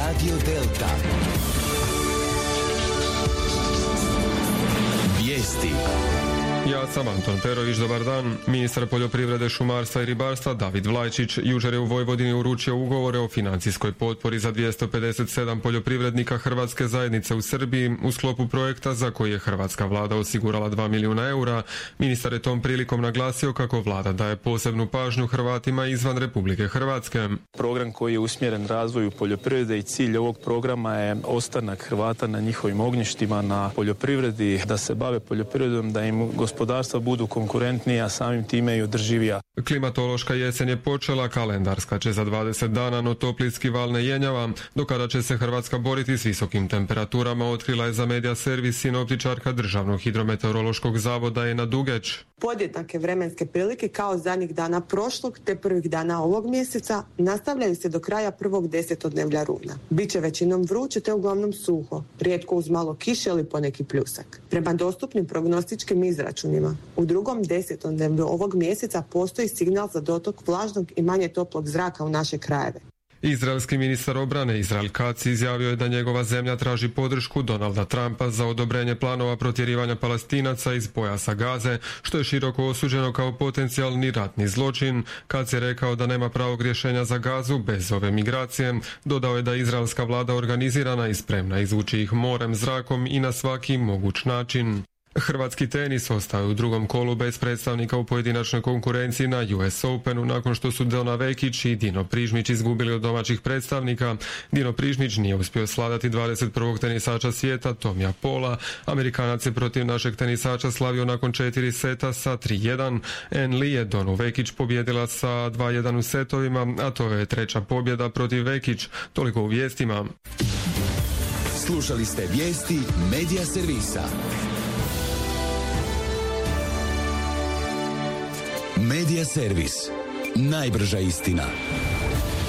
Radio Delta. Vijesti. Ja sam Anton Perović, dobar dan. Ministar poljoprivrede, šumarstva i ribarstva David Vlajčić jučer je u Vojvodini uručio ugovore o financijskoj potpori za 257 poljoprivrednika Hrvatske zajednice u Srbiji u sklopu projekta za koji je hrvatska vlada osigurala 2 milijuna eura. Ministar je tom prilikom naglasio kako vlada daje posebnu pažnju Hrvatima izvan Republike Hrvatske. Program koji je usmjeren razvoju poljoprivrede i cilj ovog programa je ostanak Hrvata na njihovim ognjištima, na poljoprivredi, da se bave poljoprivredom, da im gospodarstva budu konkurentnija, samim time i održivija. Klimatološka jesen je počela, kalendarska će za 20 dana, no toplinski val ne jenjava. Do kada će se Hrvatska boriti s visokim temperaturama, otkrila je za Media Servis sinoptičarka Državnog hidrometeorološkog zavoda Ena Dugeć. Podjednake vremenske prilike kao zadnjih dana prošlog te prvih dana ovog mjeseca nastavljaju se do kraja prvog desetodnevlja rujna. Biće većinom vruće te uglavnom suho, rijetko uz malo kiše ili poneki pljusak. Prema dostupnim prognostičkim izračunima, u drugom desetodnevlju ovog mjeseca postoji signal za dotok vlažnog i manje toplog zraka u naše krajeve. Izraelski ministar obrane Israel Katz izjavio je da njegova zemlja traži podršku Donalda Trumpa za odobrenje planova protjerivanja Palestinaca iz pojasa Gaze, što je široko osuđeno kao potencijalni ratni zločin. Katz je rekao da nema pravog rješenja za Gazu bez ove migracije. Dodao je da izraelska vlada organizirana i spremna izvući ih morem, zrakom i na svaki moguć način. Hrvatski tenis ostao je u drugom kolu bez predstavnika u pojedinačnoj konkurenciji na US Openu nakon što su Dona Vekić i Dino Prižmić izgubili od domaćih predstavnika. Dino Prižmić nije uspio sladati 21. tenisača svijeta Tomija Pola. Amerikanac je protiv našeg tenisača slavio nakon 4 seta sa 3-1. Ann Lee je Donu Vekić pobjedila sa 2-1 u setovima, a to je treća pobjeda protiv Vekić. Toliko u vijestima. Slušali ste vijesti Media Servisa. Media Servis. Najbrža istina.